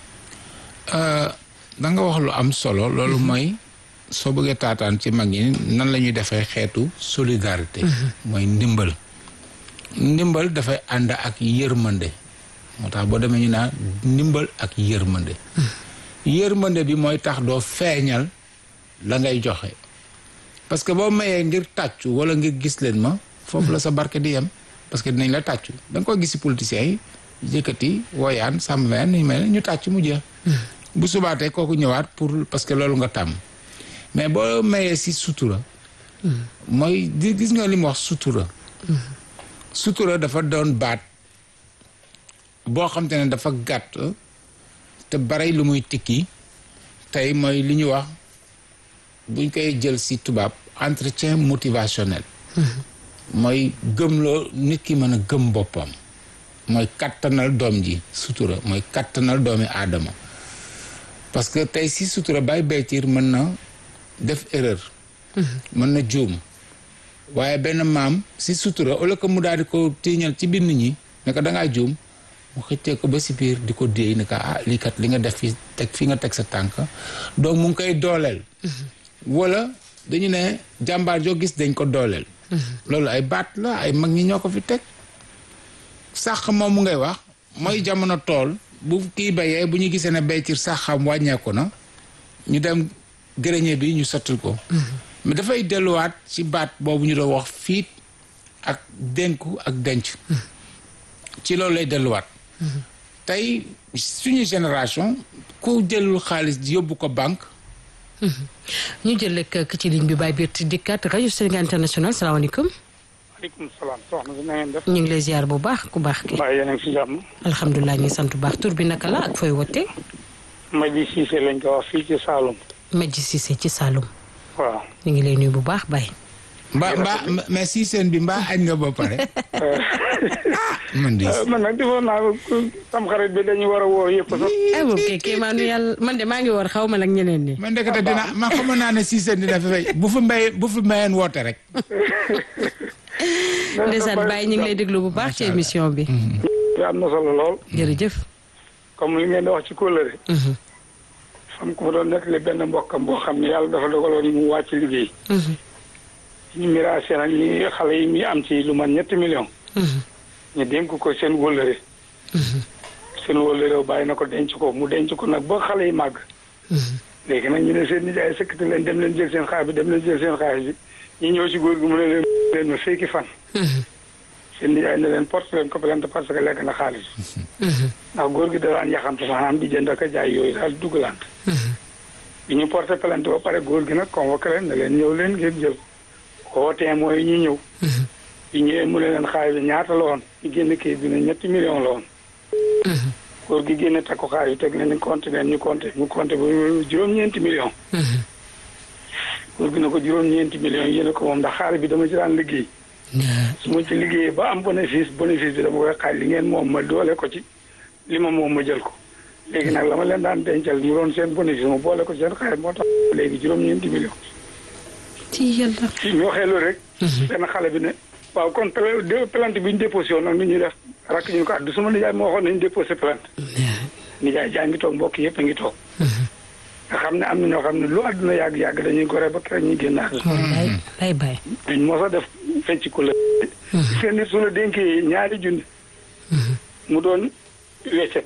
da nga wax lu am solo loolu mooy soo bëggee taataan ci mag ñi nan la ñuy defee xeetu solidarité. mooy ndimbal. ndimbal dafay ànd ak yërmande moo tax boo demee ñu naan ndimbal ak yërmande. yërmande bi mooy tax doo feeñal la ngay joxe parce que boo mayee ngir tàccu wala ngir gis leen ma foofu la sa barke di yem parce que dinañ la tàccu da nga koy gis ci politiciens yi yëkkati woyaan sàmmween ñu mel ñu tàcc mu jeex. bu subaatee kooku ñëwaat pour parce que loolu nga tàmm mais boo mayee ci sutura. mooy gis nga li mu wax sutura. sutura dafa doon baat boo xam te ne dafa gàtt te bari lu muy tikki tey mooy li ñu wax buñ koy jël ci tubaab entretien motivationnel. mooy gëmloo nit ki mën a gëm boppam. mooy kattanal doom ji sutura mooy kattanal doomi aadama parce que tey si sutura Baye Béthio mën na def erreur. mën na juum waaye benn maam si sutura au lieu que mu daal di ko tiiñal ci biir nit ñi ne ko dangaa juum mu xëccee ko ba si biir di ko déey ne ko ah lii kat li nga def fi nga teg sa tànk donc mu ngi koy dooleel. wala dañu ne jàmbaar joo gis dañ ko dooleel. loolu ay baat la ay mag ñi ñoo ko fi teg. sax moom mu ngay wax mooy jamono tool bu kii bayee bu ñu gisee ne béykat sax xam wàññeeku na ñu dem grenier bi ñu sottil ko. mais dafay delluwaat ci baat boobu ñu doon wax fiit ak dénku ak denc. ci loolu lay delluwaat. tey suñu génération ku jëlul xaalis yóbbu ko banque. ñu jël lekk ci ligne bi Baye Béthio dikkaat rajo Sénégal International salaamaaleykum. maaleykum salaam soxna si na ngeen def. ñu ngi lay ziar bu baax ku baax ki. waaye yéen a ngi si jàmm. alhamdulilah ñu sant bu baax tur bi naka la ak fooy wote. Madji Cissé lañ ko wax fii ci Saloum. Madji Cissé ci Saloum. waaw. ñu ngi lay nuyu bu baax Baye. mais si seen bi mbaa añ nga ba pare. man de. man nag defoon naa sam xarit bi dañu war a woo yëpp sax. boobu kay maanu yàlla man de maa ngi war xaw ma nag ñeneen ñi. man ndekete dina man xamoon naa ne si seen dina fi fay bu fi mayeen woote rek. ndeysaan Baye ñu ngi lay déglu bu baax ci émission bi. am na solo lool. jërëjëf. comme li ngeen di wax ci kóllëre. fam ko doon nettali benn mbokkam boo xam ne yàlla dafa dogaloon mu wàcc liggéey. ñu miraase nag ñi xale yi mi am ci lu man 7 millions. ñu dénk ko seen wóllëre. seen wóllëre bàyyi na ko denc ko mu denc ko nag ba xale yi màgg. léegi nag ñu ne seen nijaay sëkkati leen dem leen jël seen xaalis bi ñu ñëw si góor gi mu ne leen ma fekki fan. seen nijaay ne leen porte leen ko plainte parce que lekk na xaalis. ndax góor gi da daan yaxantu maanaam di jënd ak a jaay yooyu daal dugalante. bi ñu porté plainte ba pare góor gi nag convoqué leen ne leen ñëw leen ngeen jël ko témoin yi ñu ñëw. bi ñëwee mu ne leen xaalis bi ñaata la woon ñu génn kii bi ne 7 millions la woon. góor gi génne takku xaalis bi teg na ñu compté ñu compté ba juróom-ñeenti millions. góor gi ne ko juróom-ñeenti millions yéen ko moom ndax xaalis bi dama ci daan liggéey. su ma ci liggéeyee ba am bénéfice bi dama koy xaaj li ngeen moom ma doole ko ci li ma moom ma jël ko léegi nag la ma leen daan dencal mu doon seen bénéfice ma boole ko seen xaalis moo tax léegi juróom-ñeenti millions. ci yàlla. si ñu waxee loolu rek. benn xale bi ne waaw kon plainte bi ñu déposé woon nag nu ñuy def rakk ñu ko addu suma nijaay moo waxoon nañu déposé plainte. nijaay jaa ngi toog mbokk yëpp a ngi toog. nga xam ne am na ñoo xam ne lu àdduna yàgg-yàgg dañuy gore ba keroog ñuy génn àdduna. lay bay. duñ mos a def fecc ku la. seen nit su la dénkee ñaari junni. mu doon weccet.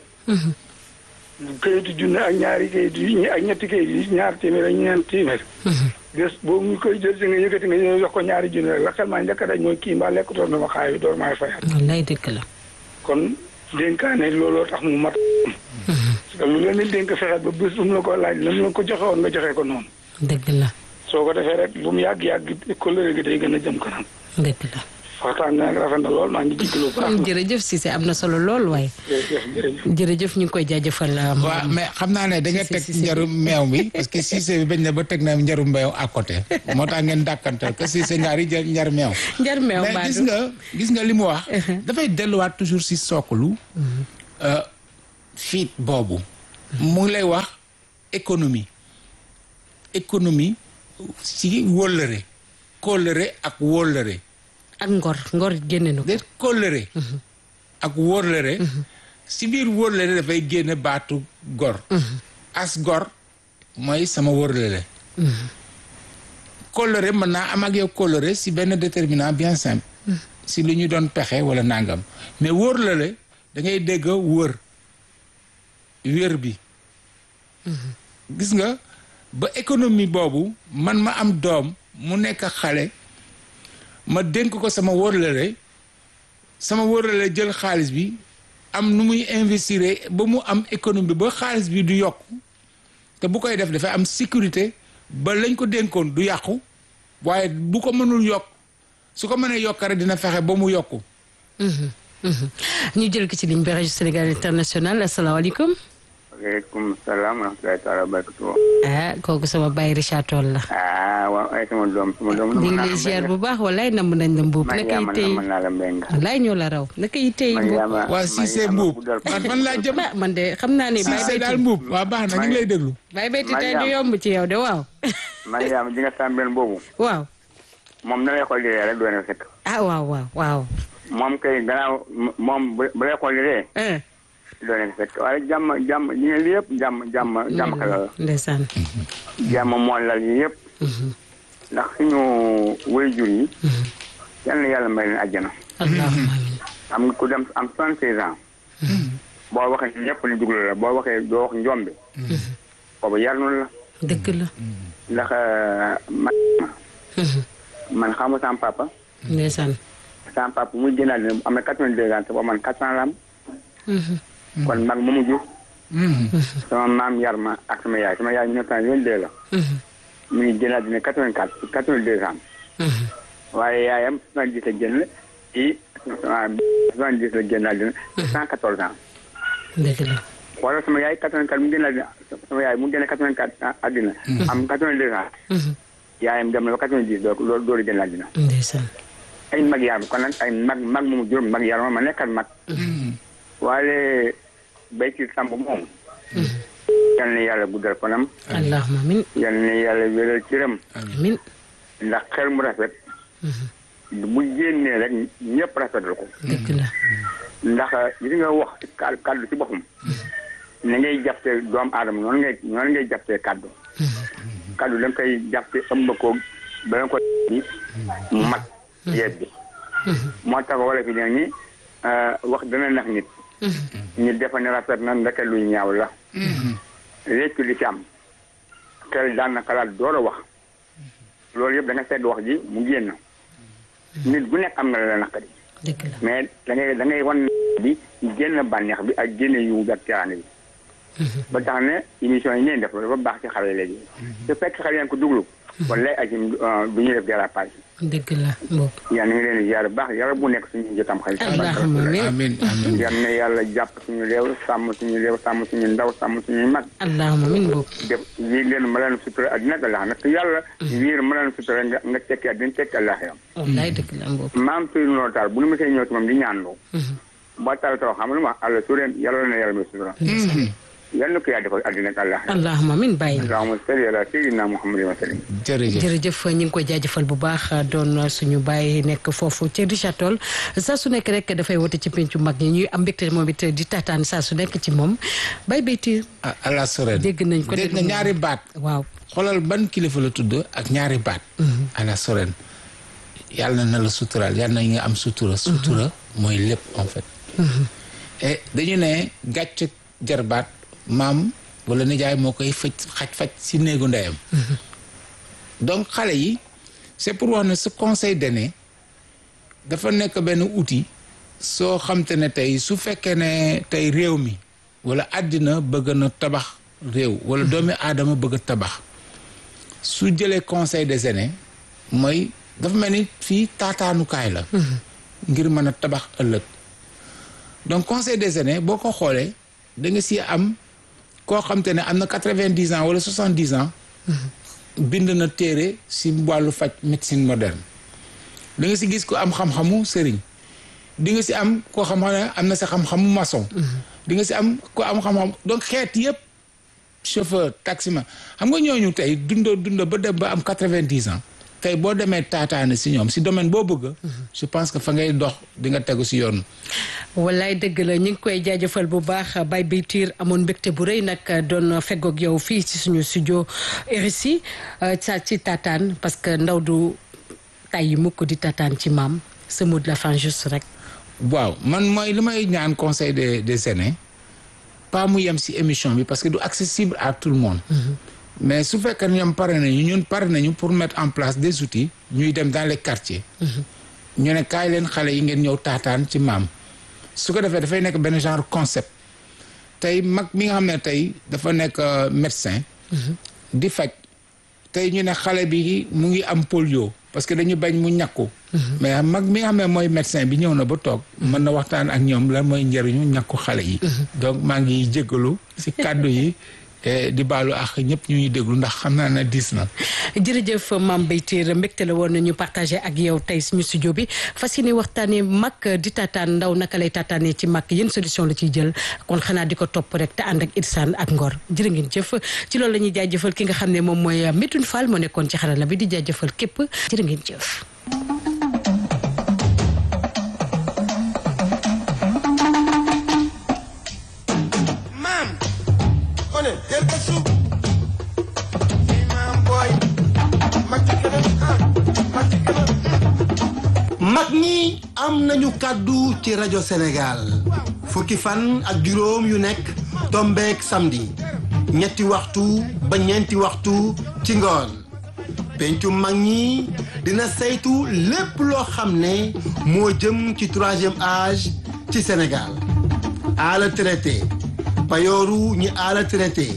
kayitu junni ak ñaari kayit yi ak ñetti kayit yi ñaar téeméer ak ñeent téeméer. bés boobu ñu koy jël si nga yëkkati nga ñëw jox ko ñaari junni rek la xel maa njëkk a daj mooy kii mbaa lekkutoon na ma xaay bi door maay fayal. lay dëgg la. kon dénkaane looloo tax mu mat. parce que lu leen di dénk fexe ba bés bu mu la ko laaj la mu la ko joxe woon nga joxe ko noonu. dëgg la. soo ko defee rek bu mu yàgg kóllëre gi day gën a jëm kanam. dëgg la. waxtaan bi nag rafet na lool maa ngi jéggalu bu baax. jërëjëf Cissé am na solo lool waaye. jërëjëf ñu ngi koy jaajëfal. waaw mais xam naa ne da nga teg njaru meew mi parce que Cissé bi bañ na ba teg na njaru meew à côté moo tax ngeen dàkkantal que Cissé ngaari njar meew. njar meew mais gis nga li mu wax. dafay delluwaat toujours si sooklu. fiit boobu. mu ngi lay wax économie si wóllëre kóllëre ak wóllëre. ak ngor génne na ko. kóllëre ak wóllëre si biir wóllëre dafay génne baatu gor. as gor mooy sama wóllëre. kóllëre mën naa am ak yow kóllëre si benn déterminant bien simple. si lu ñu doon pexe wala nangam mais wóllëre da ngay dégg wér bi. gis nga ba économie boobu man ma am doom mu nekk xale. ma dénk ko sama wóllëre jël xaalis bi am nu muy investir ba mu am économie ba xaalis bi du yokk te bu koy def dafay am sécurité ba lañ ko dénkoon du yàqu waaye bu ko mënul yokk su ko mënee yokk rek dina fexe ba mu yokku. ñu jël ko ci ligne bi rajo Sénégal International asalaamaaleykum. waaleykum salaam wa rahmatulahi taala wa barakatuh. kooku sama baay Richard Toll la. waaw ay sama doom. ñu ngi lay ziar bu baax walaay namm nañ la mbuub. naka yi tey man naa la mbéng. walaay ñoo la raw naka yi tey mbuub. waa Cissé mbuub man laa jëm. man de xam naa ne. Cissé daal mbuub waa baax na ñu ngi lay déglu. Baye Beyti tey du yomb ci yow de waaw. Mariama ji nga sàmbeen boobu. waaw. moom na lay xool liree rek doon na fekk. waaw. moom kay gannaaw moom bu lay xool liree. doon na fekk waaye jàmm ñu ne lii yëpp jàmm xelal la. ndeysaan. jàmm moo lal yi yëpp. ndax suñu waajur yi. yal na yàlla may leen àjjana. allahumma amiin. am ku dem am 76 ans. boo waxee ñëpp li dugg la boo waxee doo wax njombe. boobu yar noonu la. dëgg la. ndax man xamu sama papa. ndeysaan. sama papa muy génnaat ne am na 82 ans te boobu man 400 la am. kon mag ma mu jur. sama maam yar ma ak sama yaay 1922 la. mu ngi génnaat ne 82 ans. waaye yaayam 70 la génn ci 70 la génnaat dina 114 ans. dëgg la. wala sama yaay 84 mu génnaat dina sama yaay mu génne 84 àddina. am 82 ans. yaayam dem na ba 90 door a génn àddina. ndeysaan. ay mag yaram kon nag ay mag moomu juróom mag yaram ma nekkat mag. waaye Baytir Samb moom. yal na yàlla guddal fanam. allahumma amiin. yal na yàlla wéral cëram. amiin. ndax xel mu rafet. bu génnee rek ñëpp rafetal ko. dëgg la. ndax li nga wax kàddu ci boppam. na ngay jàppee doomu aadama noonu ngay jàppee kàddu. kàddu da nga koy jàppee ëmb ko ba nga ko mu mat yeet bi. moo tax wala fi ne ni wax dana nax nit. ñu defa ne rafet na ndeke lu ñaaw la. réccu li ci am. xel daan na xalaat door a wax. loolu yëpp da nga seet wax ji mu génn. nit bu nekk am na la naqari. dëgg la mais da ngay wan bi génn bànneex bi ak génn yu ak teraane bi. ba tax ne émission yi ngeen def dafa baax ci xale léegi. su fekk xale yaa ngi ko duglu. kon lay ajim du ñuy def dérapage. dëgg la mbokk. yaa ngi leen di ziar bu baax yàlla bu nekk suñu jotam xel. allahumma amiin amiin. yal na yàlla jàpp suñu réew sàmm suñu ndaw sàmm suñuy mag. allahumma amiin mbokk. def yi leen ma leen sutura àddina ak àllaaxira nag yàlla. wiir ma leen sutura nga tekki àddina tekki àllaaxira. wallaay dëgg la mbokk. maam Seydou Noor Tall bu nu ma see ñëw ci moom di ñaanloo. ba taw taw xam nga lu ma àll su leen yàlla na yàlla may sutura. yal na ko yaa defal àddina ak àllaaxira. allahumma amiin bàyyi. allahumma salli ala sayyidina Muhammadin wa sallim. jërëjëf ñu ngi koy jaajëfal bu baax doon suñu bàyyi nekk foofu ci Richard Toll saa su nekk rek dafay wote ci pencu mag ñi ñuy am mbégte moom it di taataan saa su nekk ci moom Baye Baytir. ala soreen dégg nañ ko dégg nga ñaari baat. waaw xoolal ban kilifa la tudd ak ñaari baat. ala soreen yàlla na la suturaal yàlla na nga am sutura. sutura mooy lépp en fait. et dañu ne gàcc jarbaat maam wala nijaay moo koy faj si néegu ndeyam. donc xale yi c'est pour wax ne ce conseil d'aîné dafa nekk benn outil soo xamte ne tey su fekkee ne tey réew mi wala àddina bëgg na tabax réew wala doomi aadama bëgg a tabax su jëlee conseil des aînés mooy dafa mel ni fii taataanukaay la. ngir mën a tabax ëllëg. donc conseil des aînés boo ko xoolee da nga si am koo xam te ne am na 90 ans wala 70 ans. bind na téere si wàllu faj médecine moderne. da nga si gis ko am xam-xamu sëriñ. di nga si am koo xam ne am na sa xam-xamu maçon. di nga si am ko am xam-xam donc xeet yëpp chauffeur taximan xam nga ñooñu tey dunda ba dem ba am 90 ans. tey boo demee taataane si ñoom si domaine boo bëgg. je pense que fa ngay dox di nga tegu si yoon. wallaay dëgg la ñu ngi koy jaajëfal bu baax Baye Baytir amoon mbégte bu rëy nag doon feggoog yow fii ci suñu studio RSI sa ci taataan parce que ndaw du tàyyi mukk di taataan ci maam ce mot de la fin juste rek. waaw man mooy li may ñaan conseil des aînés pas mu yem si émission bi parce que du accessible à tout le monde. mais su fekkee ne ñoom pare nañu ñun pare nañu pour mettre en place des outils ñuy dem dans les quartiers. ñu ne kaay leen xale yi ngeen ñëw taataan ci maam. su ko defee dafay nekk benn genre concept tey mag mi nga xam ne tey dafa nekk médecin. di faj tey ñu ne xale bi mu ngi am polio parce que dañu bañ mu ñàkku. mais mag mi nga xam ne mooy médecin bi ñëw na ba toog mën na waxtaan ak ñoom lan mooy njëriñu ñàkku xale yi. donc maa ngi jéggalu si kàddu yi. di baalu ak ñëpp ñu ñuy déglu ndax xam naa ne diis na. jërëjëf Mame Baytir mbégte la woon nañu partagé ak yow tey suñu studio bi fas yéene waxtaanee mag di taataan ndaw naka lay taataanee ci mag yéen solution la ciy jël kon xanaa di ko topp rek te ànd ak Irsaan ak Ngor jërë ngeen jëf ci loolu la ñuy jaajëfal ki nga xam ne moom mooy Métoune Fall moo nekkoon ci xarala bi di jaajëfal képp jërë ngeen jëf. mag ñi am nañu kàddu ci rajo Sénégal fukki fan ak juróom yu nekk tombeek samedi ñetti waxtu ba ñeenti waxtu ci ngoon pencu mag ñi dina saytu lépp loo xam ne moo jëm ci troisième âge ci Sénégal ala traité payooru ñi ala traité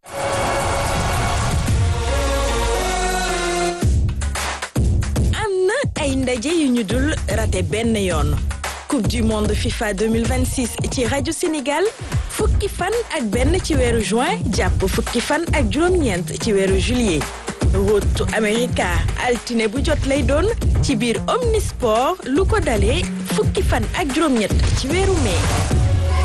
ay ndaje yu ñu dul raté benn yoon coupe du monde FIFA 2026 ci rajo Sénégal fukki fan ak benn ci weeru juin jàpp fukki fan ak juróom-ñeent ci weeru juillet Road to America altine bu jot lay doon ci biir Omnisport lu ko dalee fukki fan ak juróom-ñett ci weeru mai.